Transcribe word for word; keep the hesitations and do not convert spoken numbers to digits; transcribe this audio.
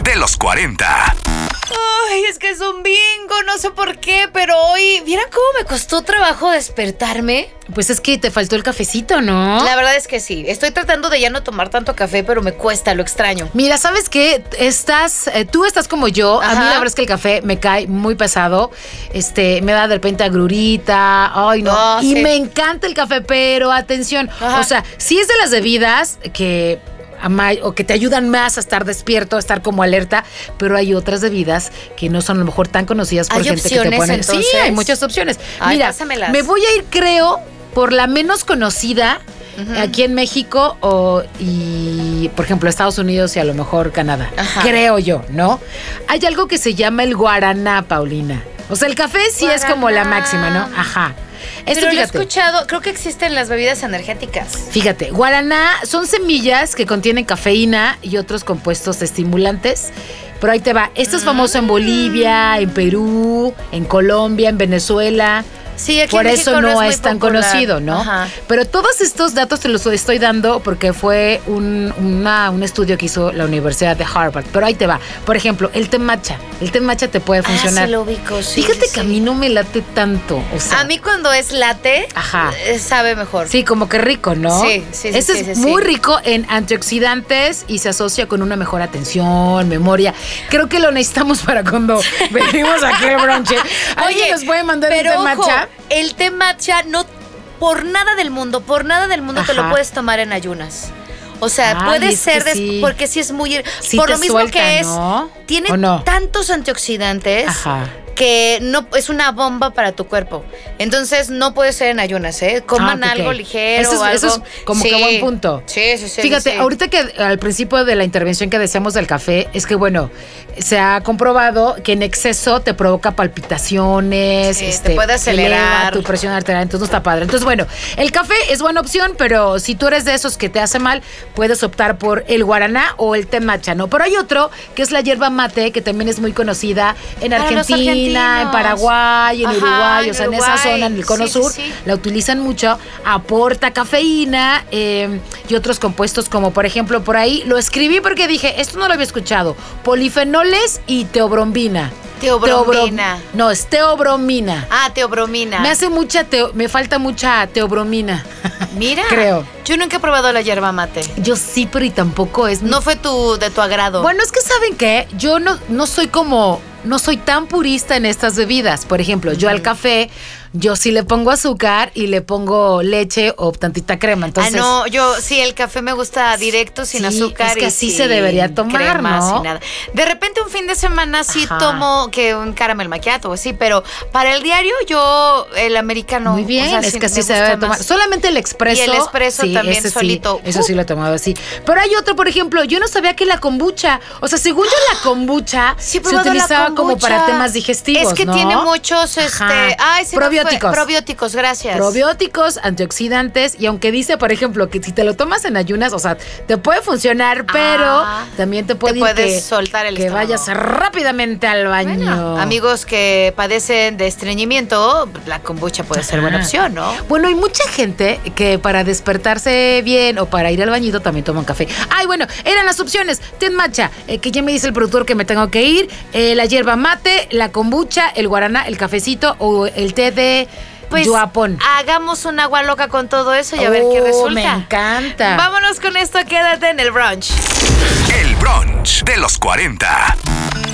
de los cuarenta. Ay, es que es un bingo, no sé por qué, pero hoy, ¿vieran cómo me costó trabajo despertarme? Pues es que te faltó el cafecito, ¿no? La verdad es que sí. Estoy tratando de ya no tomar tanto café, pero me cuesta, lo extraño. Mira, ¿sabes qué? Estás, eh, tú estás como yo. Ajá. A mí la verdad es que el café me cae muy pesado. Este, me da de repente agrurita. Ay, no. Oh, y sí. me encanta el café, pero atención. Ajá. O sea, sí es de las bebidas que... o que te ayudan más a estar despierto, a estar como alerta, pero hay otras bebidas que no son a lo mejor tan conocidas por ¿Hay gente que te opciones, pone. entonces? Sí, hay muchas opciones. Ay, Mira, pásamelas. me voy a ir, creo, por la menos conocida. Uh-huh. Aquí en México o, y, por ejemplo, Estados Unidos y a lo mejor Canadá. Ajá. Creo yo, ¿no? Hay algo que se llama el guaraná, Paulina. O sea, el café sí guaraná. Es como la máxima, ¿no? Ajá. Esto, Pero fíjate, lo he escuchado, creo que existen las bebidas energéticas. Fíjate, guaraná son semillas que contienen cafeína y otros compuestos estimulantes. Pero ahí te va. Esto es famoso en Bolivia, en Perú, en Colombia, en Venezuela. Sí, aquí Por en eso México no, no es, es tan popular. conocido, ¿no? Ajá. Pero todos estos datos te los estoy dando porque fue un, una, un estudio que hizo la Universidad de Harvard. Pero ahí te va. Por ejemplo, el té matcha. El té matcha te puede funcionar. Ah, sí lo ubico, sí. Fíjate sí, que sí. a mí no me late tanto. O sea, a mí cuando es latte, ajá. sabe mejor. Sí, como que rico, ¿no? Sí, sí, sí. Este sí, es sí, muy sí. rico en antioxidantes y se asocia con una mejor atención, memoria. Creo que lo necesitamos para cuando venimos aquí al brunch. ¿Alguien Oye, nos puede mandar un pero té ojo, matcha? El té matcha no, por nada del mundo, por nada del mundo Ajá. te lo puedes tomar en ayunas. O sea, Ay, puede es ser, que des- sí. porque sí es muy... Sí por te lo mismo suelta, que es, ¿no? tiene ¿O no? tantos antioxidantes. Ajá. Que no es una bomba para tu cuerpo. Entonces no puede ser en ayunas, ¿eh? Coman Ah, ok, algo ok. ligero. Eso es, algo. eso es como sí. que buen punto. Sí, sí, sí. Fíjate, sí. ahorita que al principio de la intervención que decíamos del café, es que bueno, se ha comprobado que en exceso te provoca palpitaciones, Sí, este, te puede acelerar. eleva tu presión arterial, entonces no está padre. Entonces, bueno, el café es buena opción, pero si tú eres de esos que te hace mal, puedes optar por el guaraná o el té matcha, ¿no? Pero hay otro que es la yerba mate, que también es muy conocida en Para los Argentina, en argentinos. Paraguay, en Ajá, Uruguay, en o sea, en Uruguay. esa zona, en el cono Sí, sí, sur, sí. la utilizan mucho, aporta cafeína eh, y otros compuestos como, por ejemplo, por ahí, lo escribí porque dije, esto no lo había escuchado, polifenoles y teobrombina. Teobromina. Teobro- no, es teobromina. Ah, teobromina. Me hace mucha, teo- me falta mucha teobromina. Mira. Creo. Yo nunca he probado la yerba mate. Yo sí, pero y tampoco es... No fue tu, de tu agrado. Bueno, es que ¿saben qué? Yo no, no soy como... No soy tan purista en estas bebidas. Por ejemplo, yo al café, yo sí le pongo azúcar y le pongo leche o tantita crema. Entonces, ah, no, yo sí, el café me gusta directo, sin sí, azúcar. es que y así sin se debería tomar, crema, ¿no? sin nada. De repente un fin de semana sí Ajá. tomo que un caramel macchiato o así, pero para el diario yo el americano. muy bien, o sea, es sí que así me se gusta debe tomar. más. Solamente el expreso. Y el espresso también ese sí, solito. eso Uh. sí lo he tomado así. Pero hay otro, por ejemplo, yo no sabía que la kombucha, o sea, según yo la kombucha Sí, he se probado la utilizaba como kombucha. para temas digestivos, Es que ¿no? tiene muchos, este, Ajá. ay, se me fue. Probióticos. Probióticos, gracias. Probióticos, antioxidantes, y aunque dice, por ejemplo, que si te lo tomas en ayunas, o sea, te puede funcionar, pero Ah, también te puede te ir puedes que, soltar el que estómago. vayas rápidamente al baño. Bueno, amigos que padecen de estreñimiento, la kombucha puede ser buena Ajá. opción, ¿no? Bueno, hay mucha gente que para despertarse bien o para ir al bañito también toman café. Ay, bueno, eran las opciones. Té matcha, eh, que ya me dice el productor que me tengo que ir, eh, la yerba mate, la kombucha, el guaraná, el cafecito o el té de Pues yuapón. hagamos un agua loca con todo eso y a ver qué Oh, resulta. me encanta. Vámonos con esto, quédate en el brunch. El brunch de los cuarenta.